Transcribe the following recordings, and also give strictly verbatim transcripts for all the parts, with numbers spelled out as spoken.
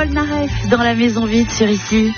Polnareff dans la maison vide sur Ici.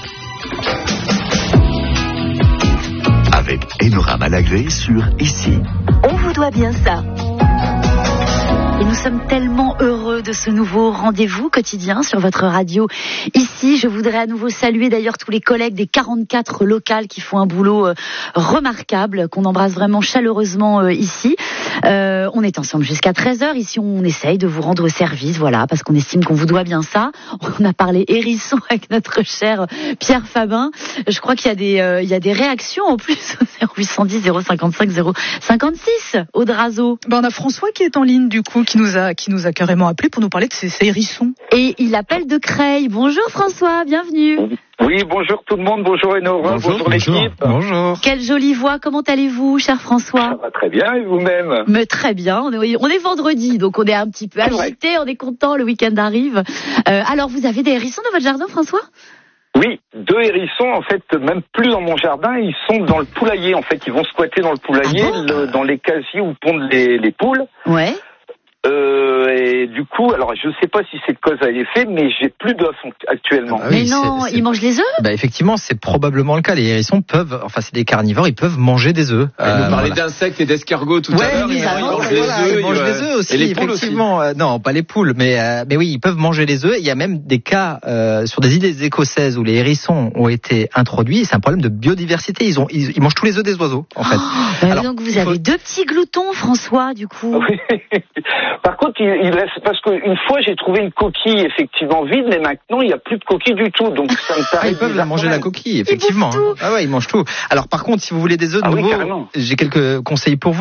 Avec Enora Malagré sur Ici. On vous doit bien ça. Et nous sommes tellement heureux de ce nouveau rendez-vous quotidien sur votre radio. Ici, je voudrais à nouveau saluer d'ailleurs tous les collègues des quarante-quatre locales qui font un boulot euh, remarquable, qu'on embrasse vraiment chaleureusement euh, ici. Euh, on est ensemble jusqu'à treize heures. Ici, on essaye de vous rendre service, voilà, parce qu'on estime qu'on vous doit bien ça. On a parlé hérisson avec notre cher Pierre Fabin. Je crois qu'il y a des, euh, il y a des réactions en plus au zéro huit cent dix zéro cinquante-cinq zéro cinquante-six au Drazo. Ben on a François qui est en ligne du coup, qui nous a qui nous a carrément appelé pour nous parler de ces, ces hérissons. Et il appelle de Creil. Bonjour François, bienvenue. Oui, bonjour tout le monde, bonjour Enora, bonjour, bonjour l'équipe. Bonjour. Quelle jolie voix, comment allez-vous, cher François? Ça va très bien, et vous-même? Mais très bien, on est, on est vendredi, donc on est un petit peu agité, on est content, le week-end arrive. Euh, alors, vous avez des hérissons dans votre jardin, François? Oui, deux hérissons, en fait, même plus dans mon jardin, ils sont dans le poulailler, en fait, ils vont squatter dans le poulailler, ah bon le, dans les casiers où pondent les, les poules. Ouais. Euh, et du coup, alors je sais pas si c'est de cause à effet, mais j'ai plus d'os actuellement. Ah oui, mais non, c'est, c'est... ils mangent les œufs? Bah effectivement, c'est probablement le cas. Les hérissons peuvent, enfin c'est des carnivores, ils peuvent manger des œufs. Euh, nous parlait voilà. d'insectes et d'escargots tout ouais, à l'heure. Ils, ils, ils mangent des voilà, œufs, ils mangent des œufs aussi. Et les poules effectivement, aussi. Euh, non, pas les poules, mais euh, mais oui, ils peuvent manger les œufs. Il y a même des cas euh, sur des îles écossaises où les hérissons ont été introduits. Et c'est un problème de biodiversité. Ils ont, ils, ils mangent tous les œufs des oiseaux, en fait. Oh, bah alors, donc vous avez faut... deux petits gloutons, François, du coup. Oui. Par contre, il, il reste parce qu'une fois j'ai trouvé une coquille effectivement vide, mais maintenant il n'y a plus de coquille du tout, donc ça me paraît. Ah, ils peuvent la manger la coquille, effectivement. Ils bouffent tout. Ah ouais, ils mangent tout. Alors par contre, si vous voulez des œufs de ah nouveau, oui, j'ai quelques conseils pour vous.